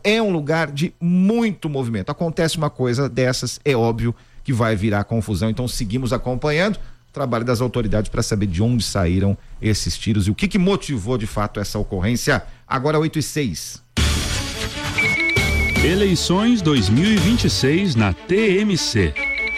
é um lugar de muito movimento. Acontece uma coisa dessas, é óbvio que vai virar confusão. Então seguimos acompanhando o trabalho das autoridades para saber de onde saíram esses tiros e o que motivou de fato essa ocorrência. Agora 8h06. Eleições 2026 na TMC.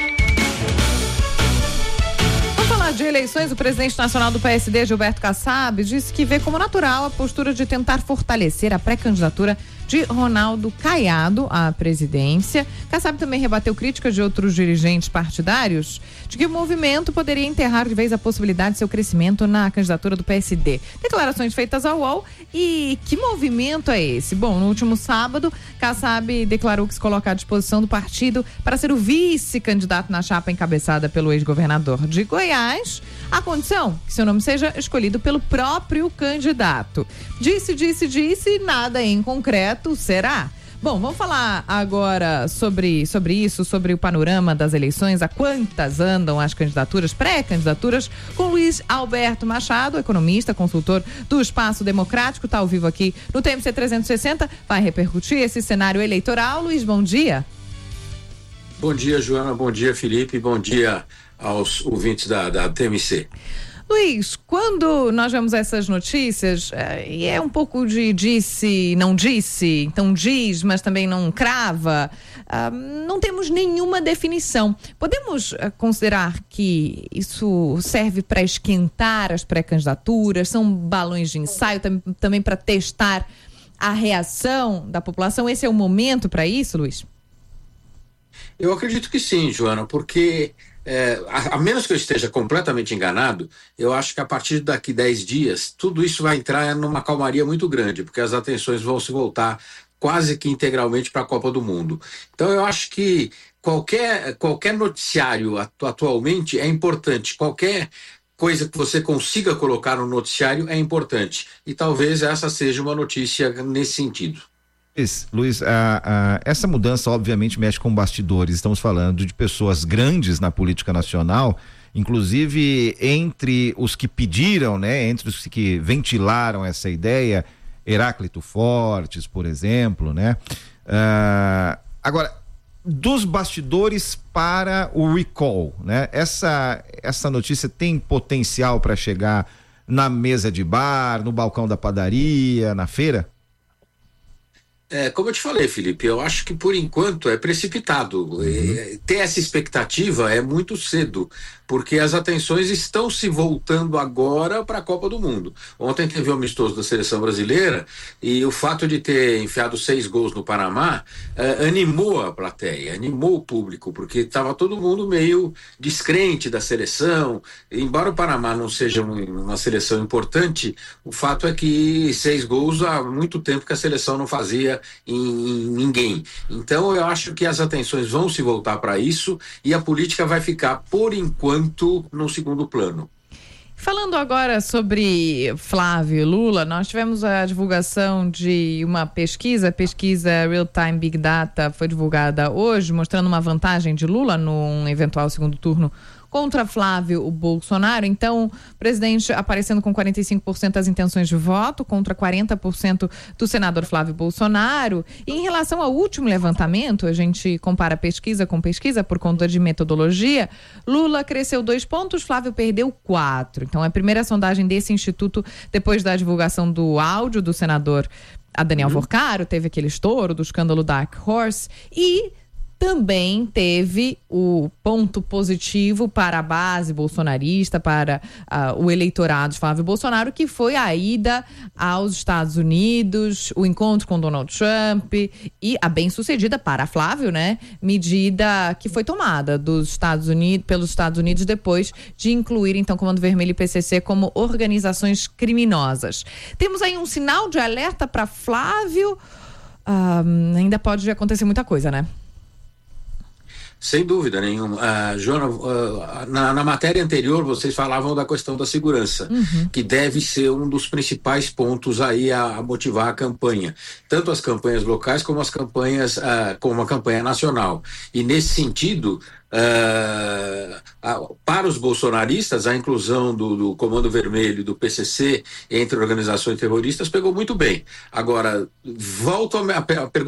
De eleições, o presidente nacional do PSD, Gilberto Kassab, disse que vê como natural a postura de tentar fortalecer a pré-candidatura de Ronaldo Caiado à presidência. Kassab também rebateu críticas de outros dirigentes partidários de que o movimento poderia enterrar de vez a possibilidade de seu crescimento na candidatura do PSD. Declarações feitas ao UOL. E que movimento é esse? Bom, no último sábado, Kassab declarou que se coloca à disposição do partido para ser o vice-candidato na chapa encabeçada pelo ex-governador de Goiás, à condição que seu nome seja escolhido pelo próprio candidato. Disse, nada em concreto será. Bom, vamos falar agora sobre isso, sobre o panorama das eleições, a quantas andam as candidaturas, pré-candidaturas, com Luiz Alberto Machado, economista, consultor do Espaço Democrático, está ao vivo aqui no TMC 360, vai repercutir esse cenário eleitoral. Luiz, bom dia. Bom dia, Joana, bom dia, Felipe, bom dia aos ouvintes da TMC. Luiz, quando nós vemos essas notícias, e é um pouco de disse, não disse, então diz, mas também não crava, não temos nenhuma definição. Podemos considerar que isso serve para esquentar as pré-candidaturas, são balões de ensaio também para testar a reação da população? Esse é o momento para isso, Luiz? Eu acredito que sim, Joana, porque a menos que eu esteja completamente enganado, eu acho que a partir daqui 10 dias, tudo isso vai entrar numa calmaria muito grande, porque as atenções vão se voltar quase que integralmente para a Copa do Mundo. Então eu acho que qualquer noticiário atualmente é importante, qualquer coisa que você consiga colocar no noticiário é importante, e talvez essa seja uma notícia nesse sentido. Luiz, essa mudança obviamente mexe com bastidores. Estamos falando de pessoas grandes na política nacional, inclusive entre os que pediram, né, entre os que ventilaram essa ideia, Heráclito Fortes, por exemplo, né? Agora, dos bastidores para o recall, né? Essa notícia tem potencial para chegar na mesa de bar, no balcão da padaria, na feira? Como eu te falei, Felipe, eu acho que por enquanto é precipitado. Ter essa expectativa é muito cedo, porque as atenções estão se voltando agora para a Copa do Mundo. Ontem teve o amistoso da seleção brasileira e o fato de ter enfiado 6 gols no Panamá animou a plateia, animou o público, porque estava todo mundo meio descrente da seleção. Embora o Panamá não seja uma seleção importante, o fato é que 6 gols há muito tempo que a seleção não fazia em ninguém. Então eu acho que as atenções vão se voltar para isso e a política vai ficar, por enquanto, no segundo plano. Falando agora sobre Flávio e Lula, nós tivemos a divulgação de uma pesquisa Real Time Big Data, foi divulgada hoje, mostrando uma vantagem de Lula num eventual segundo turno contra Flávio Bolsonaro. Então, o presidente aparecendo com 45% das intenções de voto contra 40% do senador Flávio Bolsonaro. E em relação ao último levantamento, a gente compara pesquisa com pesquisa por conta de metodologia, Lula cresceu 2 pontos, Flávio perdeu 4. Então, é a primeira sondagem desse instituto depois da divulgação do áudio do senador Daniel Vorcaro, teve aquele estouro do escândalo Dark Horse e também teve o ponto positivo para a base bolsonarista, para o eleitorado de Flávio Bolsonaro, que foi a ida aos Estados Unidos, o encontro com Donald Trump e a bem-sucedida para Flávio, né, medida que foi tomada pelos Estados Unidos depois de incluir, então, Comando Vermelho e PCC como organizações criminosas. Temos aí um sinal de alerta para Flávio. Ainda pode acontecer muita coisa, né? Sem dúvida nenhuma. Joana, na matéria anterior vocês falavam da questão da segurança, que deve ser um dos principais pontos aí a motivar a campanha, tanto as campanhas locais como as campanhas, como a campanha nacional. E nesse sentido, para os bolsonaristas, a inclusão do Comando Vermelho e do PCC entre organizações terroristas pegou muito bem. Agora, volto a pergunta